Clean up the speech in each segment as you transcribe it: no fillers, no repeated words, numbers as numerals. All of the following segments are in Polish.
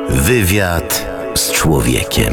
Wywiad z człowiekiem.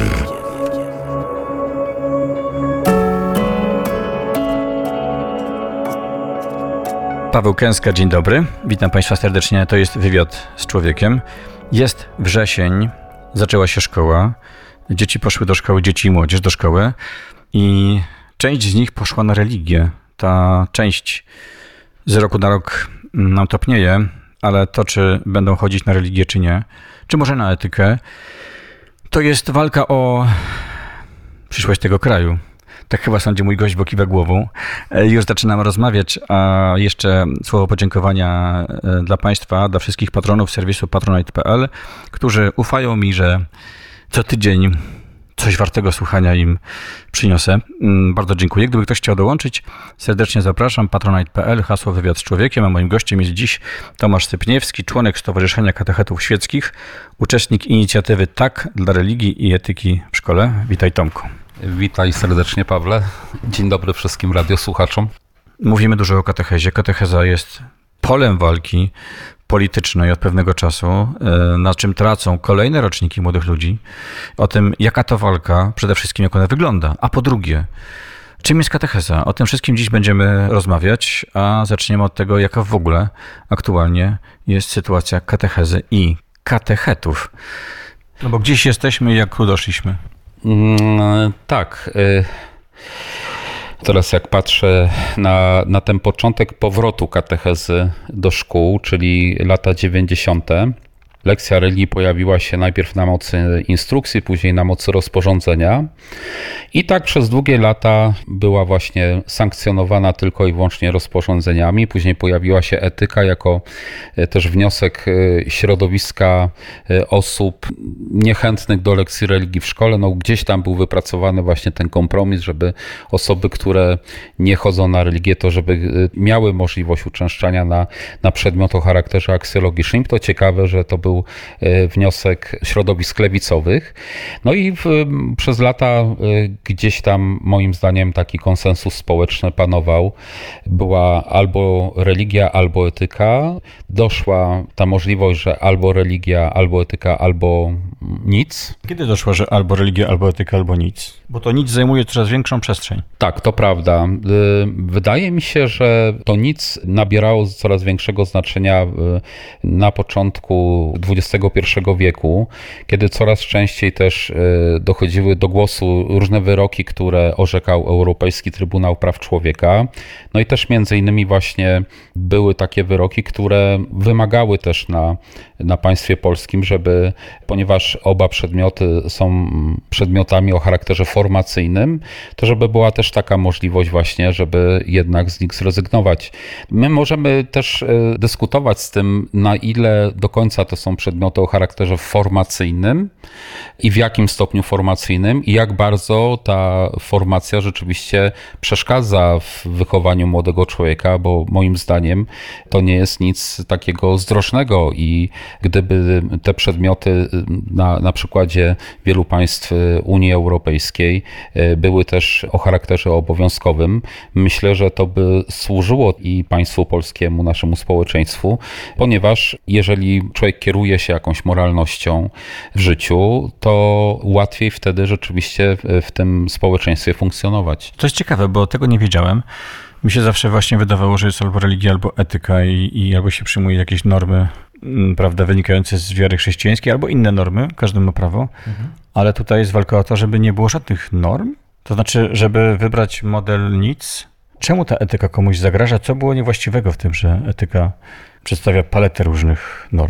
Paweł Kęska, dzień dobry. Witam Państwa serdecznie. To jest Wywiad z człowiekiem. Jest wrzesień, zaczęła się szkoła. Dzieci poszły do szkoły, dzieci i młodzież do szkoły. I część z nich poszła na religię. Ta część z roku na rok nam topnieje, ale to, czy będą chodzić na religię, czy nie, czy może na etykę, to jest walka o przyszłość tego kraju. Tak chyba sądzi mój gość, bo kiwa głową. Już zaczynamy rozmawiać, a jeszcze słowo podziękowania dla Państwa, dla wszystkich patronów serwisu patronite.pl, którzy ufają mi, że co tydzień coś wartego słuchania im przyniosę. Bardzo dziękuję. Gdyby ktoś chciał dołączyć, serdecznie zapraszam. Patronite.pl, hasło Wywiad z człowiekiem, a moim gościem jest dziś Tomasz Sypniewski, członek Stowarzyszenia Katechetów Świeckich, uczestnik inicjatywy Tak dla religii i etyki w szkole. Witaj, Tomku. Witaj serdecznie, Pawle. Dzień dobry wszystkim radiosłuchaczom. Mówimy dużo o katechezie. Katecheza jest polem walki politycznej od pewnego czasu, na czym tracą kolejne roczniki młodych ludzi. O tym, jaka to walka, przede wszystkim jak ona wygląda, a po drugie, czym jest katecheza? O tym wszystkim dziś będziemy rozmawiać, a zaczniemy od tego, jaka w ogóle aktualnie jest sytuacja katechezy i katechetów. No bo gdzieś jesteśmy i jak tu doszliśmy? Tak. Teraz jak patrzę na ten początek powrotu katechezy do szkół, czyli lata 90., lekcja religii pojawiła się najpierw na mocy instrukcji, później na mocy rozporządzenia i tak przez długie lata była właśnie sankcjonowana tylko i wyłącznie rozporządzeniami. Później pojawiła się etyka jako też wniosek środowiska osób niechętnych do lekcji religii w szkole. No, gdzieś tam był wypracowany właśnie ten kompromis, żeby osoby, które nie chodzą na religię, to żeby miały możliwość uczęszczania na przedmiot o charakterze aksjologicznym. To ciekawe, że to był wniosek środowisk lewicowych. No i przez lata gdzieś tam moim zdaniem taki konsensus społeczny panował. Była albo religia, albo etyka. Doszła ta możliwość, że albo religia, albo etyka, albo nic. Kiedy doszło, że albo religia, albo etyka, albo nic? Bo to nic zajmuje coraz większą przestrzeń. Tak, to prawda. Wydaje mi się, że to nic nabierało coraz większego znaczenia na początku XXI wieku, kiedy coraz częściej też dochodziły do głosu różne wyroki, które orzekał Europejski Trybunał Praw Człowieka. No i też między innymi właśnie były takie wyroki, które wymagały też na państwie polskim, ponieważ oba przedmioty są przedmiotami o charakterze formacyjnym, to żeby była też taka możliwość właśnie, żeby jednak z nich zrezygnować. My możemy też dyskutować z tym, na ile do końca to są przedmioty o charakterze formacyjnym i w jakim stopniu formacyjnym i jak bardzo ta formacja rzeczywiście przeszkadza w wychowaniu młodego człowieka, bo moim zdaniem to nie jest nic takiego zdrożnego i gdyby te przedmioty na przykładzie wielu państw Unii Europejskiej były też o charakterze obowiązkowym, myślę, że to by służyło i państwu polskiemu, naszemu społeczeństwu, ponieważ jeżeli człowiek kieruje się jakąś moralnością w życiu, to łatwiej wtedy rzeczywiście w tym społeczeństwie funkcjonować. To jest ciekawe, bo tego nie wiedziałem. Mi się zawsze właśnie wydawało, że jest albo religia, albo etyka i albo się przyjmuje jakieś normy, prawda, wynikające z wiary chrześcijańskiej, albo inne normy, każdy ma prawo, ale tutaj jest walka o to, żeby nie było żadnych norm, to znaczy, żeby wybrać model nic. Czemu ta etyka komuś zagraża? Co było niewłaściwego w tym, że etyka przedstawia paletę różnych norm?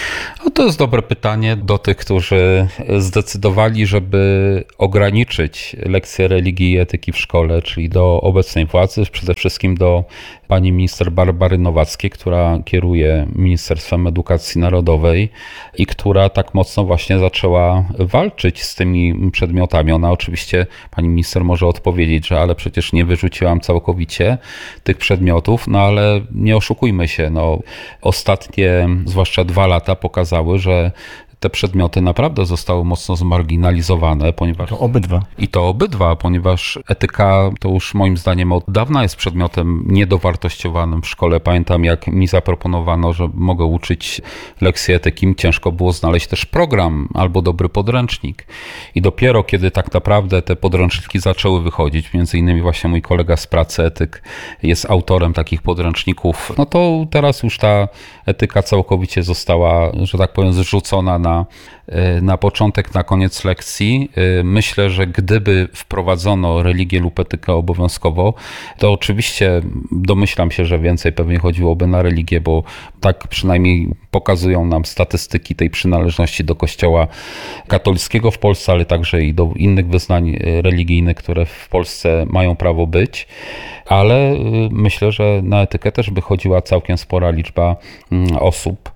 No to jest dobre pytanie do tych, którzy zdecydowali, żeby ograniczyć lekcje religii i etyki w szkole, czyli do obecnej władzy, przede wszystkim do pani minister Barbary Nowackiej, która kieruje Ministerstwem Edukacji Narodowej i która tak mocno właśnie zaczęła walczyć z tymi przedmiotami. Ona oczywiście, pani minister może odpowiedzieć, że ale przecież nie wyrzuciłam całkowicie tych przedmiotów, no ale nie oszukujmy się, no ostatnie, zwłaszcza 2 lata pokazały, że te przedmioty naprawdę zostały mocno zmarginalizowane, ponieważ... To obydwa. Ponieważ etyka to już moim zdaniem od dawna jest przedmiotem niedowartościowanym w szkole. Pamiętam, jak mi zaproponowano, że mogę uczyć lekcje etyki, ciężko było znaleźć też program albo dobry podręcznik. I dopiero kiedy tak naprawdę te podręczniki zaczęły wychodzić, między innymi właśnie mój kolega z pracy etyk jest autorem takich podręczników, no to teraz już ta etyka całkowicie została, że tak powiem, zrzucona na początek, na koniec lekcji. Myślę, że gdyby wprowadzono religię lub etykę obowiązkowo, to oczywiście domyślam się, że więcej pewnie chodziłoby na religię, bo tak przynajmniej pokazują nam statystyki tej przynależności do Kościoła katolickiego w Polsce, ale także i do innych wyznań religijnych, które w Polsce mają prawo być. Ale myślę, że na etykę też by chodziła całkiem spora liczba osób.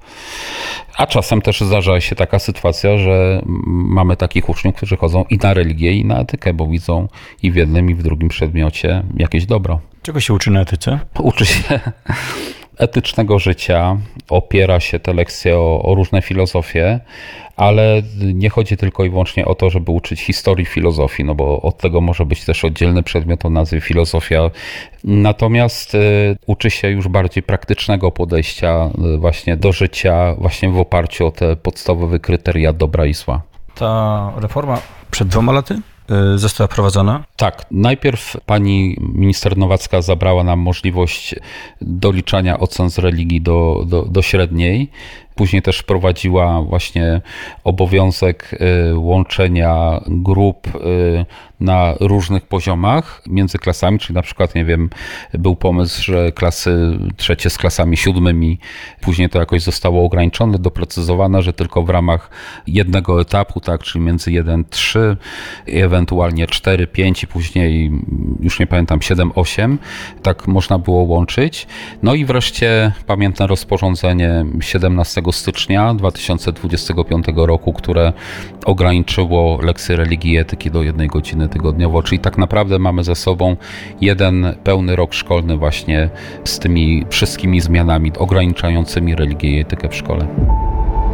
A czasem też zdarza się taka sytuacja, że mamy takich uczniów, którzy chodzą i na religię, i na etykę, bo widzą i w jednym, i w drugim przedmiocie jakieś dobro. Czego się uczy na etyce? Uczy się etycznego życia, opiera się te lekcje o różne filozofie, ale nie chodzi tylko i wyłącznie o to, żeby uczyć historii filozofii, no bo od tego może być też oddzielny przedmiot o nazwie filozofia. Natomiast uczy się już bardziej praktycznego podejścia właśnie do życia, właśnie w oparciu o te podstawowe kryteria dobra i zła. Ta reforma przed 2 laty została prowadzona? Tak. Najpierw pani minister Nowacka zabrała nam możliwość doliczania ocen z religii do średniej. Później też wprowadziła właśnie obowiązek łączenia grup na różnych poziomach między klasami, czyli na przykład, nie wiem, był pomysł, że klasy trzecie z klasami 7, później to jakoś zostało ograniczone, doprecyzowane, że tylko w ramach jednego etapu, tak, czyli między 1-3, ewentualnie 4-5 i później, już nie pamiętam, 7-8, tak można było łączyć. No i wreszcie pamiętne rozporządzenie 17 stycznia 2025 roku, które ograniczyło lekcje religii i etyki do 1 godziny tygodniowo, czyli tak naprawdę mamy za sobą jeden pełny rok szkolny właśnie z tymi wszystkimi zmianami ograniczającymi religię i etykę w szkole.